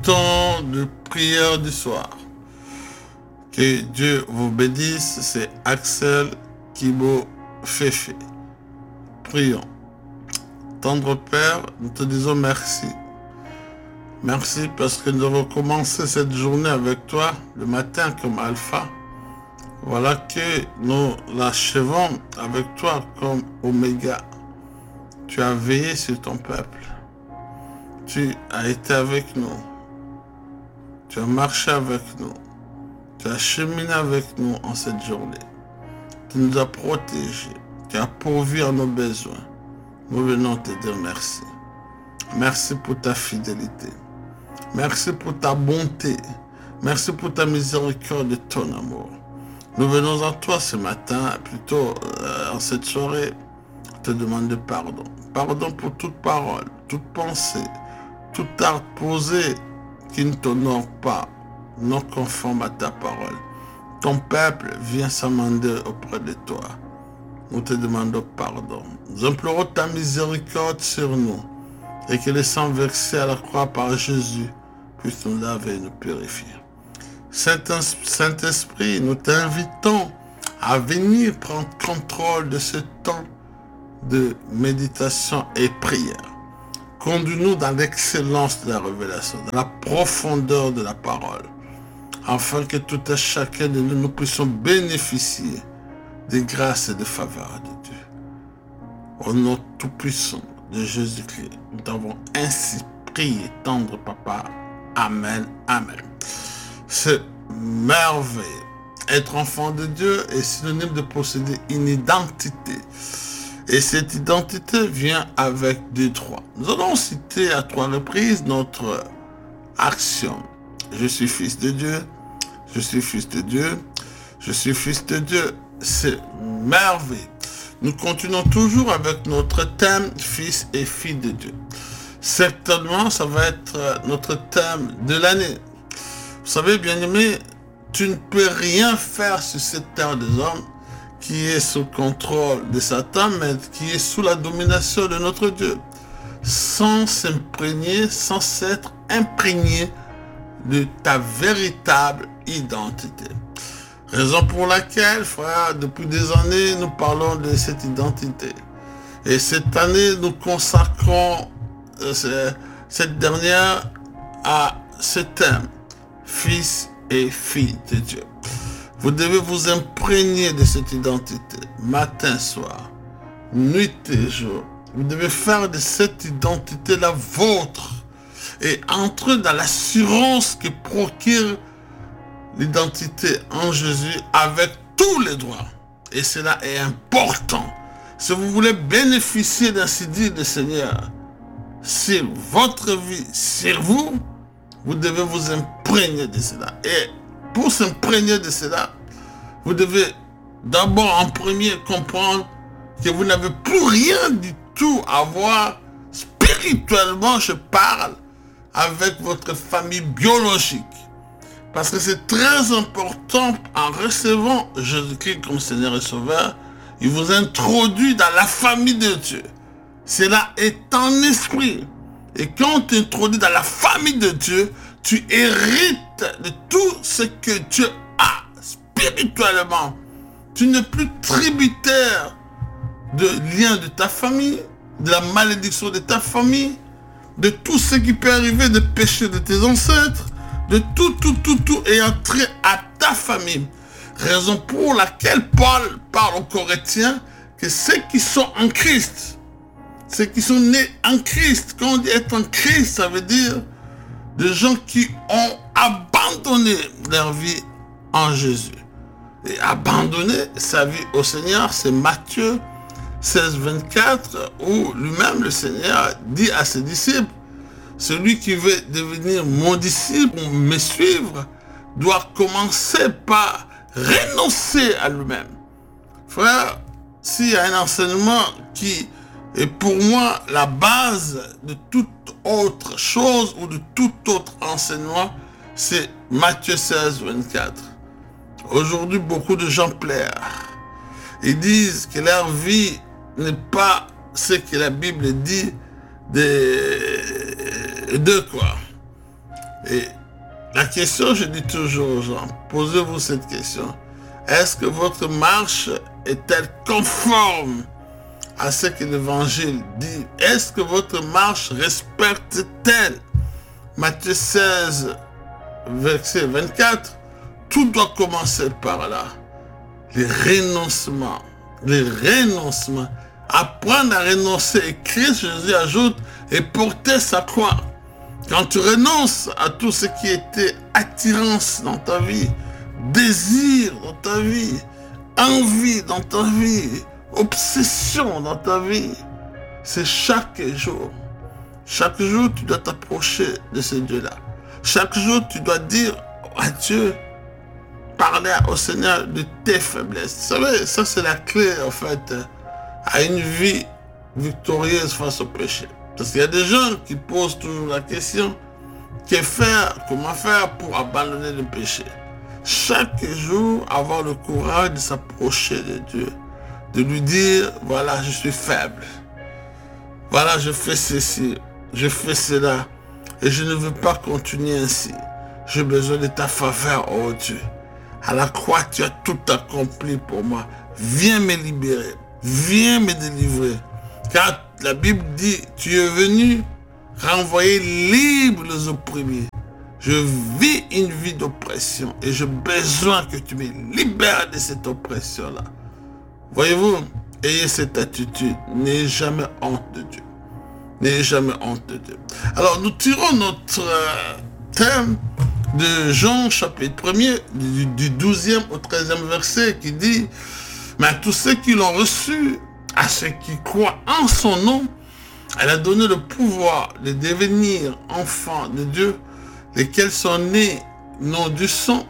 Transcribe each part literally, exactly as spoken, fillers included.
temps de prière du soir. Que Dieu vous bénisse, c'est Axel Kibo Féfé. Prions. Tendre Père, nous te disons merci. Merci parce que nous avons commencé cette journée avec toi, le matin comme alpha. Voilà que nous l'achevons avec toi comme oméga. Tu as veillé sur ton peuple. Tu as été avec nous. Tu as marché avec nous. Tu as cheminé avec nous en cette journée. Tu nous as protégés. Tu as pourvu à nos besoins. Nous venons te dire merci. Merci pour ta fidélité. Merci pour ta bonté. Merci pour ta miséricorde et ton amour. Nous venons à toi ce matin, plutôt euh, en cette soirée, te demander pardon. Pardon pour toute parole, toute pensée, tout acte posé qui ne t'honore pas, non conforme à ta parole. Ton peuple vient s'amender auprès de toi. Nous te demandons pardon. Nous implorons ta miséricorde sur nous et que le sang versé à la croix par Jésus puisse nous laver et nous purifier. Saint-Esprit, nous t'invitons à venir prendre contrôle de ce temps de méditation et prière. Conduis-nous dans l'excellence de la révélation, dans la profondeur de la parole, afin que tout et chacun de nous, nous puissions bénéficier des grâces et des faveurs de Dieu. Au nom tout-puissant de Jésus-Christ, nous t'avons ainsi prié, tendre Papa. Amen, amen. C'est merveilleux. Être enfant de Dieu est synonyme de posséder une identité. Et cette identité vient avec des droits. Nous allons citer à trois reprises notre axiome. Je suis fils de Dieu, je suis fils de Dieu, je suis fils de Dieu. C'est merveilleux. Nous continuons toujours avec notre thème fils et filles de Dieu. Certainement, ça va être notre thème de l'année. Vous savez, bien-aimé, tu ne peux rien faire sur cette terre des hommes qui est sous contrôle de Satan, mais qui est sous la domination de notre Dieu, sans s'imprégner, sans s'être imprégné de ta véritable identité. Raison pour laquelle, frère, depuis des années, nous parlons de cette identité. Et cette année, nous consacrons euh, cette dernière à ce thème, fils et filles de Dieu. Vous devez vous imprégner de cette identité, matin, soir, nuit et jour. Vous devez faire de cette identité la vôtre et entrer dans l'assurance que procure l'identité en Jésus avec tous les droits. Et cela est important. Si vous voulez bénéficier d'ainsi dire du Seigneur sur votre vie, sur vous, vous devez vous imprégner de cela. Et pour s'imprégner de cela, vous devez d'abord en premier comprendre que vous n'avez plus rien du tout à voir spirituellement, je parle, avec votre famille biologique. Parce que c'est très important, en recevant Jésus-Christ comme Seigneur et Sauveur, il vous introduit dans la famille de Dieu. Cela est en esprit. Et quand on t'introduit dans la famille de Dieu, tu hérites de tout ce que Dieu a spirituellement. Tu n'es plus tributaire de liens de ta famille, de la malédiction de ta famille, de tout ce qui peut arriver, de péché de tes ancêtres, de tout, tout, tout, tout ayant trait à ta famille. Raison pour laquelle Paul parle aux Corinthiens que ceux qui sont en Christ, ceux qui sont nés en Christ, quand on dit être en Christ, ça veut dire des gens qui ont abandonné leur vie en Jésus. Et abandonner sa vie au Seigneur, c'est Matthieu seize, vingt-quatre, où lui-même, le Seigneur, dit à ses disciples, celui qui veut devenir mon disciple, me suivre, doit commencer par renoncer à lui-même. Frère, s'il y a un enseignement qui est pour moi la base de toute autre chose ou de tout autre enseignement, c'est Matthieu seize, vingt-quatre. Aujourd'hui, beaucoup de gens pleurent. Ils disent que leur vie n'est pas ce que la Bible dit de, de quoi. Et la question, je dis toujours aux gens, posez-vous cette question. Est-ce que votre marche est-elle conforme à ce que l'Évangile dit? Est-ce que votre marche respecte-t-elle Matthieu seize, verset vingt-quatre, tout doit commencer par là. Les renoncements, les renoncements. Apprendre à renoncer. Et Christ, Jésus ajoute, et porter sa croix. Quand tu renonces à tout ce qui était attirance dans ta vie, désir dans ta vie, envie dans ta vie, obsession dans ta vie, c'est chaque jour. Chaque jour, tu dois t'approcher de ce Dieu-là. Chaque jour, tu dois dire à Dieu, parler au Seigneur de tes faiblesses. Vous savez, ça c'est la clé, en fait, à une vie victorieuse face au péché. Parce qu'il y a des gens qui posent toujours la question, que faire, comment faire pour abandonner le péché? Chaque jour, avoir le courage de s'approcher de Dieu, de lui dire, voilà, je suis faible. Voilà, je fais ceci, je fais cela, et je ne veux pas continuer ainsi. J'ai besoin de ta faveur, oh Dieu. À la croix, tu as tout accompli pour moi. Viens me libérer. Viens me délivrer. Car la Bible dit, tu es venu renvoyer libre les opprimés. Je vis une vie d'oppression et j'ai besoin que tu me libères de cette oppression-là. Voyez-vous, ayez cette attitude. N'ayez jamais honte de Dieu. N'ayez jamais honte de Dieu. Alors, nous tirons notre euh, thème de Jean, chapitre premier, du, du douzième au treizième verset, qui dit « Mais à tous ceux qui l'ont reçu, à ceux qui croient en son nom, elle a donné le pouvoir de devenir enfants de Dieu, lesquels sont nés non du sang,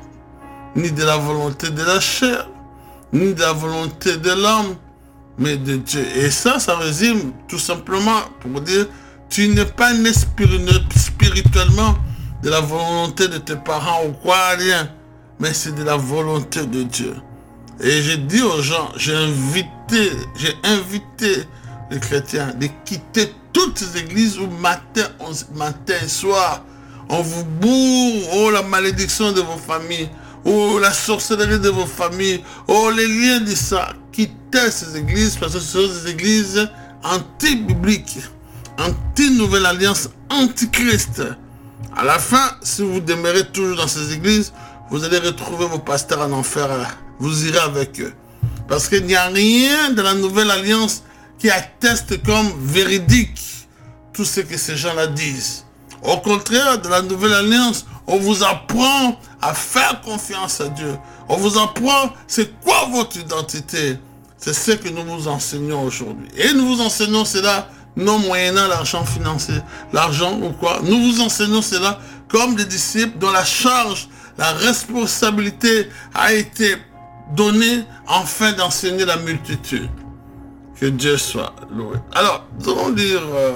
ni de la volonté de la chair, ni de la volonté de l'homme, mais de Dieu. » Et ça, ça résume tout simplement pour dire, tu n'es pas né spirituellement de la volonté de tes parents ou quoi, rien, mais c'est de la volonté de Dieu. Et j'ai dit aux gens, j'ai invité, j'ai invité les chrétiens de quitter toutes ces églises où matin, matin et soir, on vous bourre, oh la malédiction de vos familles, oh la sorcellerie de vos familles, oh les liens de ça. Quittez ces églises parce que ce sont des églises anti-bibliques, anti-nouvelle alliance, anti-Christ. À la fin, si vous demeurez toujours dans ces églises, vous allez retrouver vos pasteurs en enfer. Vous irez avec eux. Parce qu'il n'y a rien de la nouvelle alliance qui atteste comme véridique tout ce que ces gens-là disent. Au contraire, de la nouvelle alliance, on vous apprend à faire confiance à Dieu. On vous apprend c'est quoi votre identité. C'est ce que nous vous enseignons aujourd'hui. Et nous vous enseignons cela non moyennant l'argent financier, l'argent ou quoi. Nous vous enseignons cela comme des disciples dont la charge, la responsabilité a été donnée afin d'enseigner la multitude. Que Dieu soit loué. Alors, nous allons lire euh,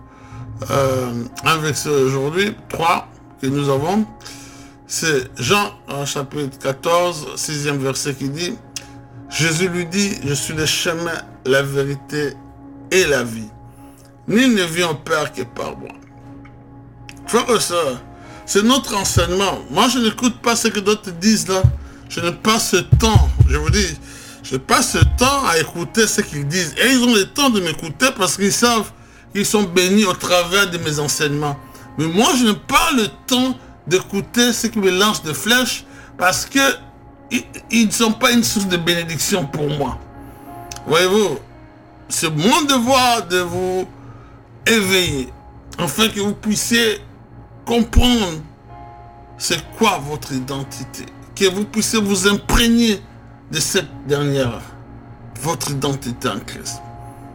euh, un verset aujourd'hui, trois, que nous avons. C'est Jean, chapitre quatorze, sixième verset qui dit, Jésus lui dit, je suis le chemin, la vérité et la vie. Nul ne vient au Père que par moi. Frères et sœurs, c'est notre enseignement. Moi, je n'écoute pas ce que d'autres disent là. Je n'ai pas ce temps, je vous dis, je n'ai pas ce temps à écouter ce qu'ils disent. Et ils ont le temps de m'écouter parce qu'ils savent qu'ils sont bénis au travers de mes enseignements. Mais moi, je n'ai pas le temps d'écouter ceux qui me lancent des flèches parce que ils ne sont pas une source de bénédiction pour moi. Voyez-vous, c'est mon devoir de vous éveiller, afin que vous puissiez comprendre c'est quoi votre identité, que vous puissiez vous imprégner de cette dernière, votre identité en Christ.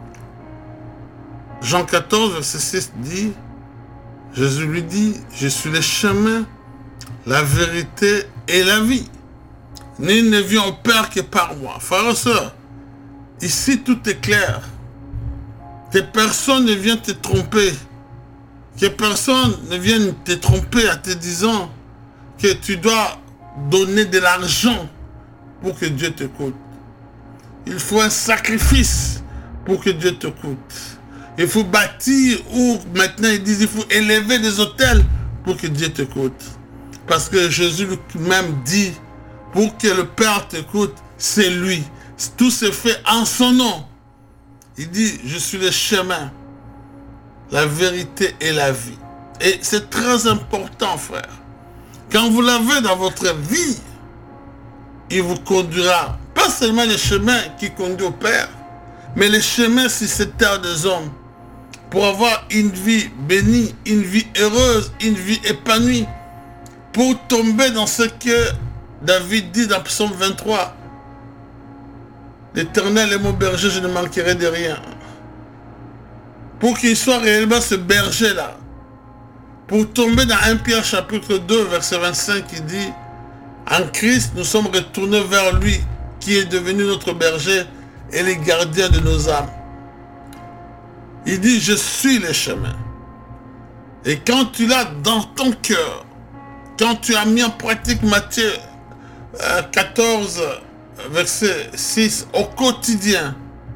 Jean quatorze, verset six dit, Jésus lui dit, je suis le chemin, la vérité et la vie. Nul ne vient au Père que par moi. Frères et sœurs, ici tout est clair. Que personne ne vienne te tromper. Que personne ne vienne te tromper en te disant que tu dois donner de l'argent pour que Dieu t'écoute. Il faut un sacrifice pour que Dieu t'écoute. Il faut bâtir, ou maintenant ils disent il faut élever des autels pour que Dieu t'écoute. Parce que Jésus lui-même dit, pour que le Père t'écoute, c'est lui. Tout se fait en son nom. Il dit, je suis le chemin, la vérité et la vie. Et c'est très important, frère. Quand vous l'avez dans votre vie, il vous conduira, pas seulement les chemins qui conduisent au Père, mais les chemins sur cette terre des hommes, pour avoir une vie bénie, une vie heureuse, une vie épanouie, pour tomber dans ce que David dit dans Psaume vingt-trois. L'Éternel est mon berger, je ne manquerai de rien. Pour qu'il soit réellement ce berger-là, pour tomber dans un Pierre chapitre deux, verset vingt-cinq, qui dit, en Christ, nous sommes retournés vers lui, qui est devenu notre berger et les gardiens de nos âmes. Il dit, je suis le chemin. Et quand tu l'as dans ton cœur, quand tu as mis en pratique Matthieu euh, quatorze, verset six, au quotidien,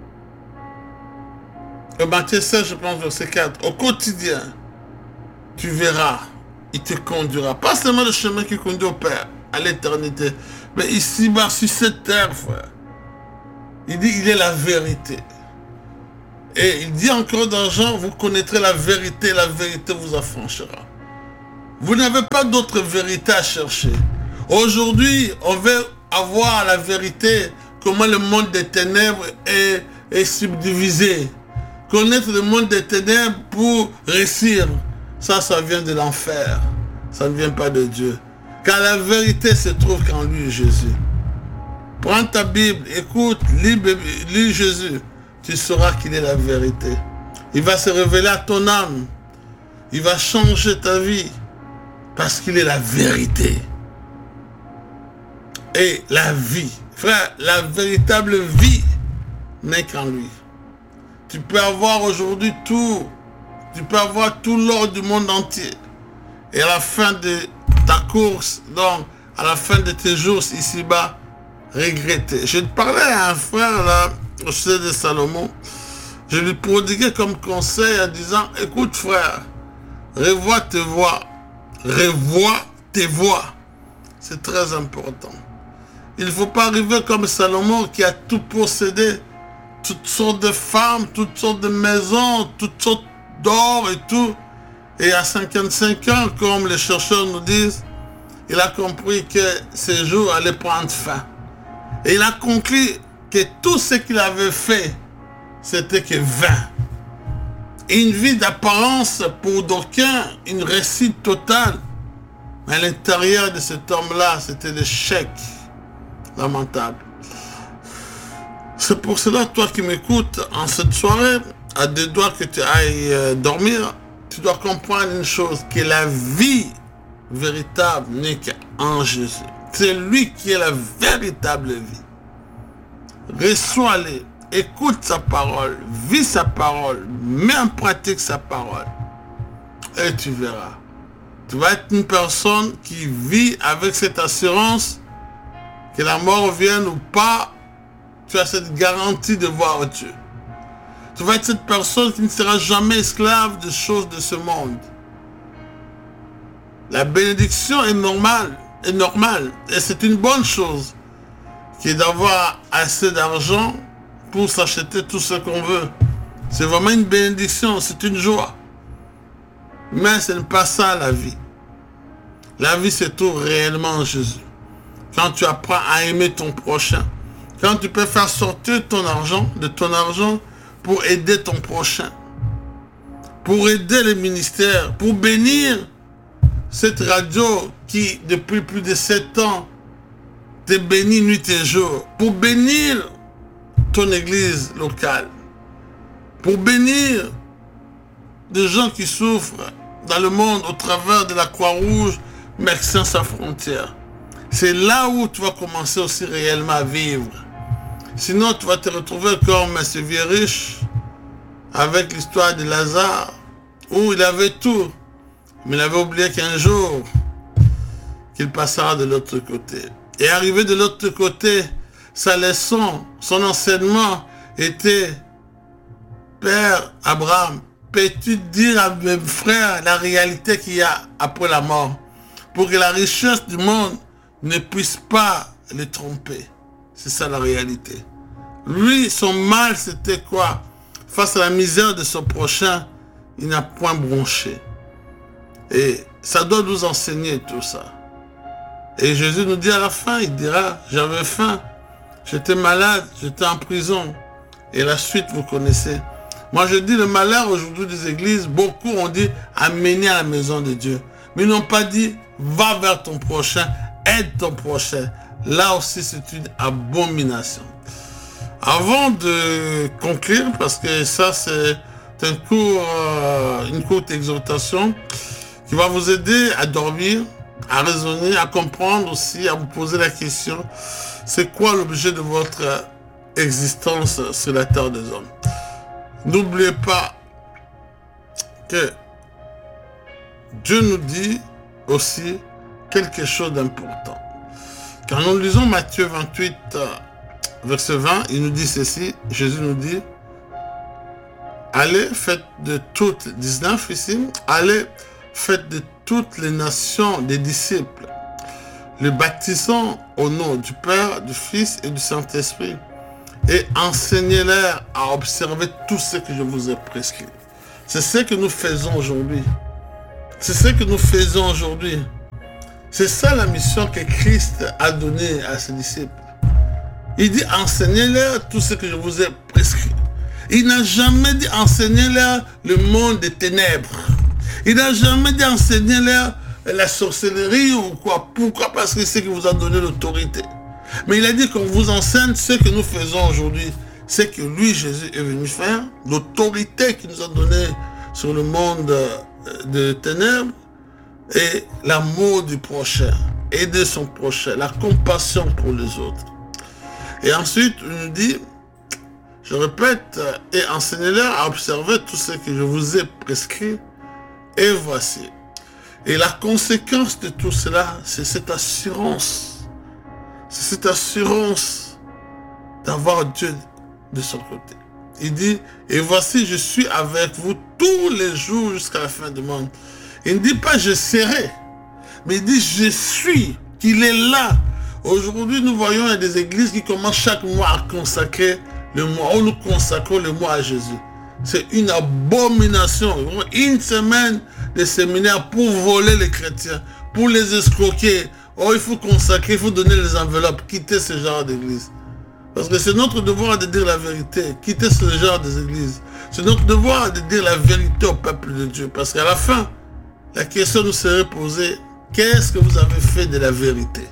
et Matthieu seize, je pense, verset quatre, au quotidien, tu verras, il te conduira. Pas seulement le chemin qui conduit au Père, à l'éternité, mais ici-bas, sur cette terre, frère. Il dit, il est la vérité. Et il dit encore dans Jean, vous connaîtrez la vérité, la vérité vous affranchira. Vous n'avez pas d'autre vérité à chercher. Aujourd'hui, on veut avoir la vérité, comment le monde des ténèbres est, est subdivisé. Connaître le monde des ténèbres pour réussir. Ça, ça vient de l'enfer. Ça ne vient pas de Dieu. Car la vérité se trouve qu'en lui, Jésus. Prends ta Bible, écoute, lis, lis Jésus. Tu sauras qu'il est la vérité. Il va se révéler à ton âme. Il va changer ta vie. Parce qu'il est la vérité. Et la vie. Frère, la véritable vie n'est qu'en lui. Tu peux avoir aujourd'hui tout. Tu peux avoir tout l'or du monde entier. Et à la fin de ta course, donc à la fin de tes jours ici-bas, regretter. Je parlais à un frère là, au sujet de Salomon. Je lui prodiguais comme conseil en disant, écoute frère, revois tes voies. Revois tes voies. C'est très important. Il ne faut pas arriver comme Salomon qui a tout possédé. Toutes sortes de femmes, toutes sortes de maisons, toutes sortes d'or et tout. Et à cinquante-cinq ans, comme les chercheurs nous disent, il a compris que ses jours allaient prendre fin. Et il a conclu que tout ce qu'il avait fait, c'était que vain. Une vie d'apparence pour d'aucuns, une réussite totale. Mais à l'intérieur de cet homme-là, c'était l'échec lamentable. C'est pour cela, toi qui m'écoutes, en cette soirée, à deux doigts que tu ailles euh, dormir, tu dois comprendre une chose, que la vie véritable n'est qu'en Jésus. C'est lui qui est la véritable vie. Reçois-le, écoute sa parole, vis sa parole, mets en pratique sa parole. Et tu verras. Tu vas être une personne qui vit avec cette assurance que la mort vienne ou pas, tu as cette garantie de voir Dieu. Tu vas être cette personne qui ne sera jamais esclave des choses de ce monde. La bénédiction est normale, est normale, et c'est une bonne chose, qui est d'avoir assez d'argent pour s'acheter tout ce qu'on veut. C'est vraiment une bénédiction, c'est une joie. Mais ce n'est pas ça la vie. La vie, c'est tout réellement en Jésus. Quand tu apprends à aimer ton prochain, quand tu peux faire sortir ton argent, de ton argent, pour aider ton prochain, pour aider les ministères, pour bénir cette radio qui, depuis plus de sept ans, te bénit nuit et jour, pour bénir ton église locale, pour bénir des gens qui souffrent dans le monde au travers de la Croix-Rouge, Médecins sans frontières. C'est là où tu vas commencer aussi réellement à vivre. Sinon, tu vas te retrouver comme ce vieux riche avec l'histoire de Lazare, où il avait tout, mais il avait oublié qu'un jour, qu'il passera de l'autre côté. Et arrivé de l'autre côté, sa leçon, son enseignement était, Père Abraham, peux-tu dire à mes frères la réalité qu'il y a après la mort, pour que la richesse du monde ne puisse pas les tromper? C'est ça la réalité. Lui, son mal, c'était quoi? Face à la misère de son prochain, il n'a point bronché. Et ça doit nous enseigner tout ça. Et Jésus nous dit à la fin, il dira, j'avais faim, j'étais malade, j'étais en prison. Et la suite, vous connaissez. Moi, je dis le malheur aujourd'hui des églises, beaucoup ont dit, amenez à la maison de Dieu. Mais ils n'ont pas dit, va vers ton prochain, aide ton prochain. Là aussi, c'est une abomination. Avant de conclure, parce que ça, c'est un court, euh, une courte exhortation qui va vous aider à dormir, à raisonner, à comprendre aussi, à vous poser la question, c'est quoi l'objet de votre existence sur la terre des hommes? N'oubliez pas que Dieu nous dit aussi quelque chose d'important. Quand nous lisons Matthieu vingt-huit, verset vingt, il nous dit ceci, Jésus nous dit, allez, faites de toutes, dix-neuf ici, allez, faites de toutes les nations des disciples, les baptisant au nom du Père, du Fils et du Saint-Esprit, et enseignez-leur à observer tout ce que je vous ai prescrit. C'est ce que nous faisons aujourd'hui. C'est ce que nous faisons aujourd'hui. C'est ça la mission que Christ a donnée à ses disciples. Il dit, enseignez-leur tout ce que je vous ai prescrit. Il n'a jamais dit, enseignez-leur le monde des ténèbres. Il n'a jamais dit, enseignez-leur la sorcellerie ou quoi. Pourquoi? Parce que c'est qu'il vous a donné l'autorité. Mais il a dit qu'on vous enseigne ce que nous faisons aujourd'hui. C'est que lui, Jésus, est venu faire. L'autorité qu'il nous a donnée sur le monde de ténèbres et l'amour du prochain. Aider son prochain. La compassion pour les autres. Et ensuite, il nous dit, je répète, et enseignez-leur à observer tout ce que je vous ai prescrit. Et voici. Et la conséquence de tout cela, c'est cette assurance. C'est cette assurance d'avoir Dieu de son côté. Il dit, et voici, je suis avec vous tous les jours jusqu'à la fin du monde. Il ne dit pas, je serai, mais il dit, je suis, qu'il est là. Aujourd'hui, nous voyons il y a des églises qui commencent chaque mois à consacrer le mois, où nous consacrons le mois à Jésus. C'est une abomination. Une semaine de séminaire pour voler les chrétiens, pour les escroquer. Oh, il faut consacrer, il faut donner les enveloppes. Quitter ce genre d'église. Parce que c'est notre devoir de dire la vérité. Quitter ce genre d'église. C'est notre devoir de dire la vérité au peuple de Dieu. Parce qu'à la fin, la question nous serait posée, qu'est-ce que vous avez fait de la vérité?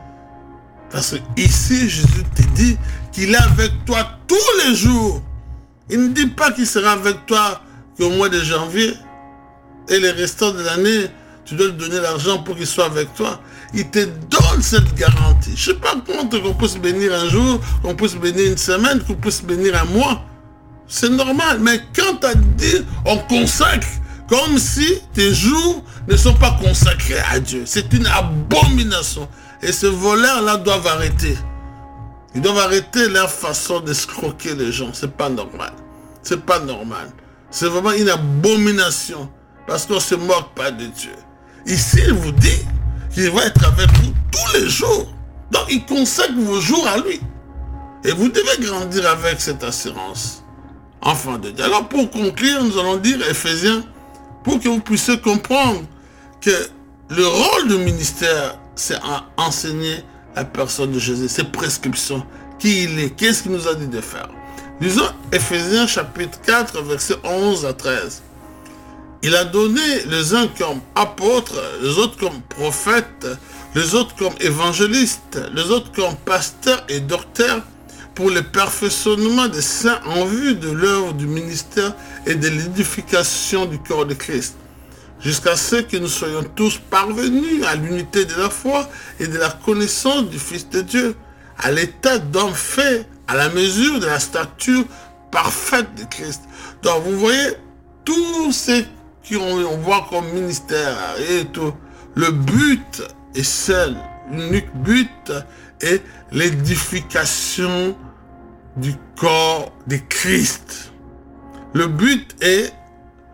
Parce que ici, Jésus te dit qu'il est avec toi tous les jours. Il ne dit pas qu'il sera avec toi qu'au mois de janvier et les restants de l'année, tu dois lui donner l'argent pour qu'il soit avec toi. Il te donne cette garantie. Je ne sais pas comment qu'on puisse bénir un jour, qu'on puisse bénir une semaine, qu'on puisse bénir un mois. C'est normal. Mais quand tu as dit, on consacre, comme si tes jours ne sont pas consacrés à Dieu. C'est une abomination. Et ces voleurs-là doivent arrêter. Ils doivent arrêter leur façon d'escroquer les gens. C'est pas normal. C'est pas normal. C'est vraiment une abomination. Parce qu'on ne se moque pas de Dieu. Ici, il vous dit qu'il va être avec vous tous les jours. Donc, il consacre vos jours à lui. Et vous devez grandir avec cette assurance. Enfant de Dieu. Alors, pour conclure, nous allons dire, Éphésiens, pour que vous puissiez comprendre que le rôle du ministère, c'est enseigner la personne de Jésus, ses prescriptions, qui il est, qu'est-ce qu'il nous a dit de faire. Lisons Éphésiens chapitre quatre, versets onze à treize. Il a donné les uns comme apôtres, les autres comme prophètes, les autres comme évangélistes, les autres comme pasteurs et docteurs, pour le perfectionnement des saints en vue de l'œuvre du ministère et de l'édification du corps de Christ, jusqu'à ce que nous soyons tous parvenus à l'unité de la foi et de la connaissance du Fils de Dieu, à l'état d'homme fait à la mesure de la stature parfaite de Christ. Donc vous voyez, tous ceux qui ont, on voit comme ministère et tout, le but est seul, l'unique but est l'édification du corps de Christ. Le but est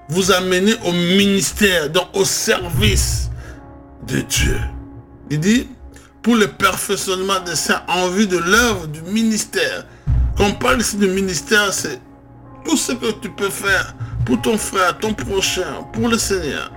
vous amener au ministère, donc au service de Dieu. Il dit, pour le perfectionnement des saints en vue de l'œuvre du ministère. Quand on parle ici du ministère, c'est tout ce que tu peux faire pour ton frère, ton prochain, pour le Seigneur.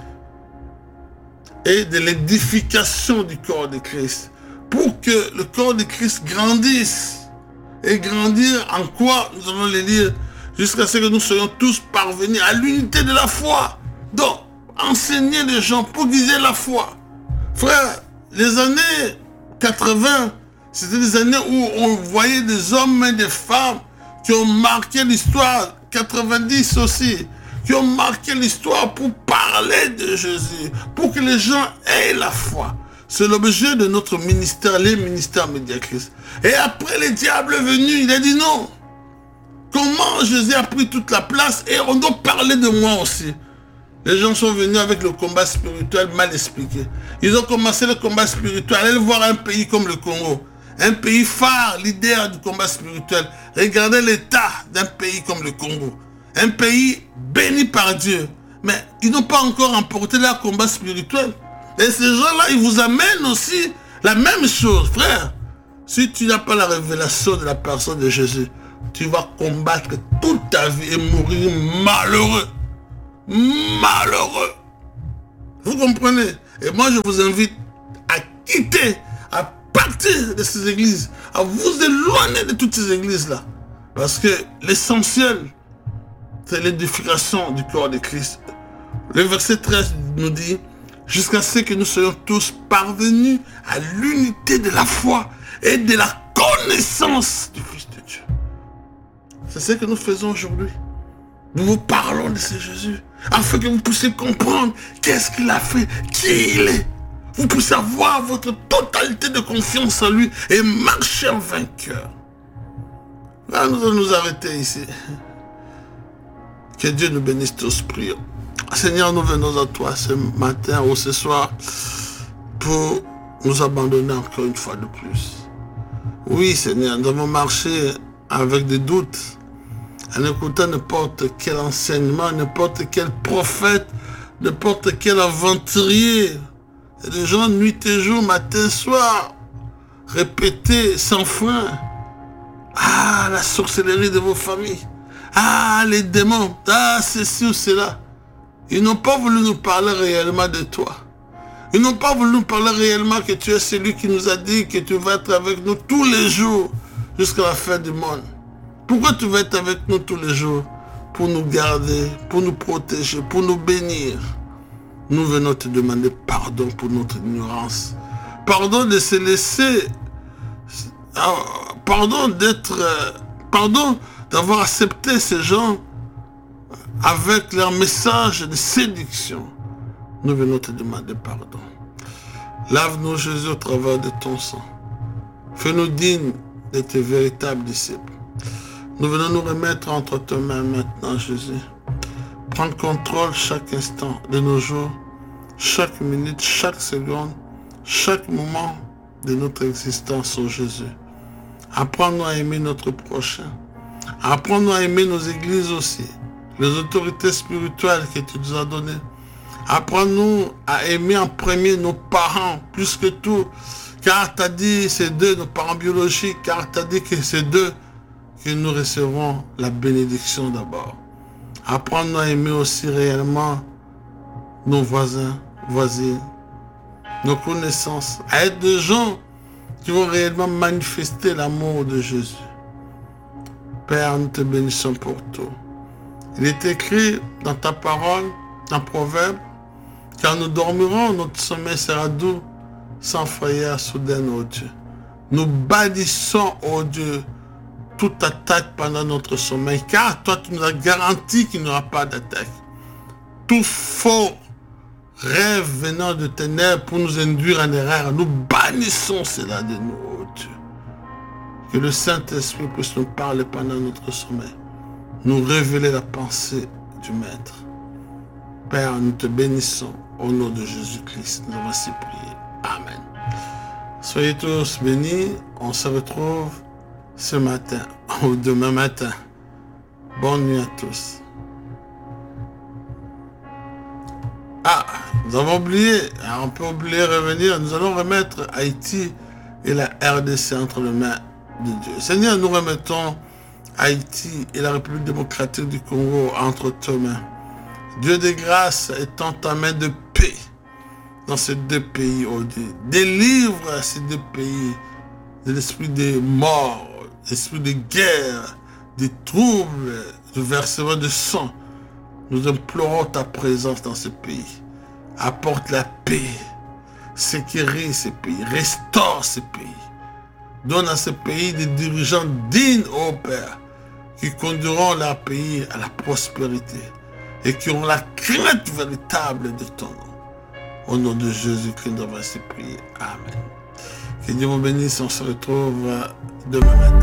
Et de l'édification du corps de Christ. Pour que le corps de Christ grandisse. Et grandir en quoi? Nous allons le lire. Jusqu'à ce que nous soyons tous parvenus à l'unité de la foi. Donc, enseigner les gens pour guider la foi. Frère, les années quatre-vingt, c'était des années où on voyait des hommes et des femmes qui ont marqué l'histoire, quatre-vingt-dix aussi, qui ont marqué l'histoire pour parler de Jésus, pour que les gens aient la foi. C'est l'objet de notre ministère, les ministères Médiachrist. Et après, le diable est venu, il a dit non. Comment Jésus a pris toute la place et on doit parler de moi aussi. Les gens sont venus avec le combat spirituel mal expliqué. Ils ont commencé le combat spirituel. Allez voir un pays comme le Congo. Un pays phare, leader du combat spirituel. Regardez l'état d'un pays comme le Congo. Un pays béni par Dieu. Mais ils n'ont pas encore emporté leur combat spirituel. Et ces gens-là, ils vous amènent aussi la même chose, frère. Si tu n'as pas la révélation de la personne de Jésus, tu vas combattre toute ta vie et mourir malheureux. Malheureux. Vous comprenez? Et moi, je vous invite à quitter, à partir de ces églises, à vous éloigner de toutes ces églises-là. Parce que l'essentiel, c'est l'édification du corps de Christ. Le verset treize nous dit, jusqu'à ce que nous soyons tous parvenus à l'unité de la foi et de la connaissance du Fils de Dieu. C'est ce que nous faisons aujourd'hui. Nous vous parlons de ce Jésus, afin que vous puissiez comprendre qu'est-ce qu'il a fait, qui il est. Vous puissiez avoir votre totalité de confiance en lui et marcher en vainqueur. Là, nous allons nous arrêter ici. Que Dieu nous bénisse tous, prions. Seigneur, nous venons à toi ce matin ou ce soir pour nous abandonner encore une fois de plus. Oui, Seigneur, nous avons marché avec des doutes, en écoutant n'importe quel enseignement, n'importe quel prophète, n'importe quel aventurier. Et les gens, nuit et jour, matin, soir, répéter sans fin. Ah, la sorcellerie de vos familles. Ah, les démons. Ah, ceci ou cela. Ils n'ont pas voulu nous parler réellement de toi. Ils n'ont pas voulu nous parler réellement que tu es celui qui nous a dit que tu vas être avec nous tous les jours jusqu'à la fin du monde. Pourquoi tu vas être avec nous tous les jours? Pour nous garder, pour nous protéger, pour nous bénir. Nous venons te demander pardon pour notre ignorance. Pardon de se laisser... Pardon d'être... Pardon d'avoir accepté ces gens avec leur message de séduction. Nous venons te demander pardon. Lave-nous, Jésus, au travers de ton sang. Fais-nous dignes de tes véritables disciples. Nous venons nous remettre entre tes mains maintenant, Jésus. Prends contrôle chaque instant de nos jours, chaque minute, chaque seconde, chaque moment de notre existence, oh Jésus. Apprends-nous à aimer notre prochain. Apprends-nous à aimer nos églises aussi, les autorités spirituelles que tu nous as données. Apprends-nous à aimer en premier nos parents, plus que tout, car tu as dit c'est d'eux, nos parents biologiques, car tu as dit que c'est d'eux que nous recevrons la bénédiction d'abord. Apprends-nous à aimer aussi réellement nos voisins, voisines, nos connaissances, à être des gens qui vont réellement manifester l'amour de Jésus. Père, nous te bénissons pour tout. Il est écrit dans ta parole, dans Proverbe, car nous dormirons, notre sommeil sera doux, sans frayeur soudaine, ô Dieu. Nous bannissons, ô Dieu, toute attaque pendant notre sommeil, car toi, tu nous as garanti qu'il n'y aura pas d'attaque. Tout faux rêve venant de ténèbres pour nous induire en erreur, nous bannissons cela de nous, ô Dieu. Que le Saint-Esprit puisse nous parler pendant notre sommeil, nous révéler la pensée du Maître. Père, nous te bénissons au nom de Jésus-Christ. Nous avons ainsi prié. Amen. Soyez tous bénis. On se retrouve ce matin ou demain matin. Bonne nuit à tous. Nous avons oublié, on peut oublier revenir, nous allons remettre Haïti et la R D C entre les mains de Dieu. Seigneur, nous remettons Haïti et la République démocratique du Congo entre tes mains. Dieu de grâce, étend ta main de paix dans ces deux pays, oh Dieu. Délivre ces deux pays de l'esprit de mort, de l'esprit de guerre, des troubles, du versement de sang. Nous implorons ta présence dans ce pays. Apporte la paix, sécurise ces pays, restaure ces pays. Donne à ce pays des dirigeants dignes, ô Père, qui conduiront leur pays à la prospérité et qui ont la crainte véritable de ton nom. Au nom de Jésus-Christ, nous avons ainsi prié. Amen. Que Dieu vous bénisse, on se retrouve demain matin.